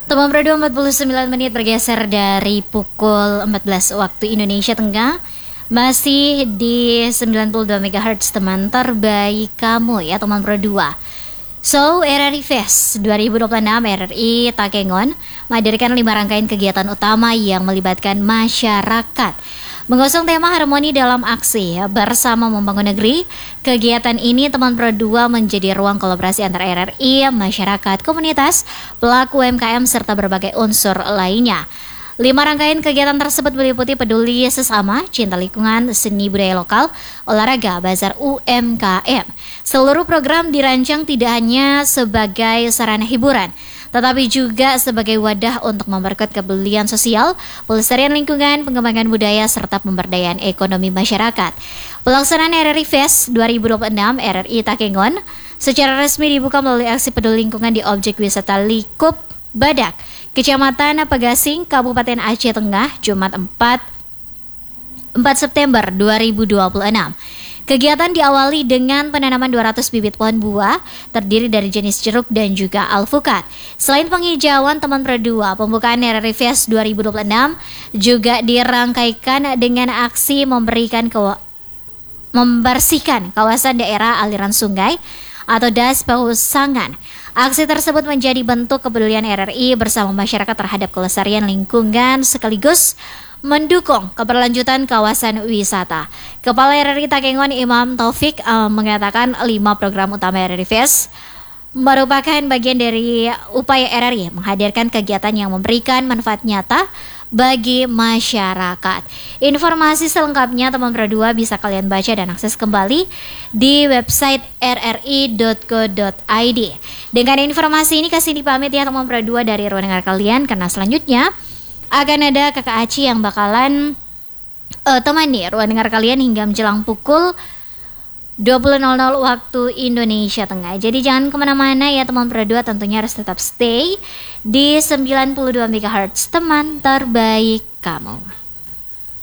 Teman Pro 49 menit bergeser dari pukul 14 waktu Indonesia Tengah. Masih di 92 MHz teman terbaik kamu ya teman Pro 2. So, RRI Fest 2026 RRI Takengon menghadirkan 5 rangkaian kegiatan utama yang melibatkan masyarakat. Mengusung tema harmoni dalam aksi bersama membangun negeri, kegiatan ini teman Pro 2 menjadi ruang kolaborasi antara RRI, masyarakat, komunitas, pelaku UMKM serta berbagai unsur lainnya. 5 rangkaian kegiatan tersebut meliputi peduli sesama, cinta lingkungan, seni budaya lokal, olahraga, bazar UMKM. Seluruh program dirancang tidak hanya sebagai sarana hiburan, tetapi juga sebagai wadah untuk memperkuat kepedulian sosial, pelestarian lingkungan, pengembangan budaya, serta pemberdayaan ekonomi masyarakat. Pelaksanaan RRI Fest 2026 RRI Takengon secara resmi dibuka melalui aksi peduli lingkungan di objek wisata Likup Badak, Kecamatan Pegasing, Kabupaten Aceh Tengah, Jumat 4 September 2026. Kegiatan diawali dengan penanaman 200 bibit pohon buah terdiri dari jenis jeruk dan juga alpukat. Selain penghijauan teman Pro 2, pembukaan RRI Fest 2026 juga dirangkaikan dengan aksi membersihkan kawasan daerah aliran sungai atau das pausangan. Aksi tersebut menjadi bentuk kepedulian RRI bersama masyarakat terhadap kelestarian lingkungan sekaligus mendukung keberlanjutan kawasan wisata. Kepala RRI Takengon Imam Taufik mengatakan 5 program utama RRI Fest merupakan bagian dari upaya RRI menghadirkan kegiatan yang memberikan manfaat nyata bagi masyarakat. Informasi selengkapnya teman Pro 2 bisa kalian baca dan akses kembali di website rri.co.id. Dengan informasi ini kasih dipamit ya teman Pro 2 dari ruang dengar kalian, karena selanjutnya akan ada Kakak Aci yang bakalan temani ruang dengar kalian hingga menjelang pukul 20.00 waktu Indonesia Tengah. Jadi jangan kemana-mana ya teman Pro 2, tentunya harus tetap stay di 92 MHz teman terbaik kamu.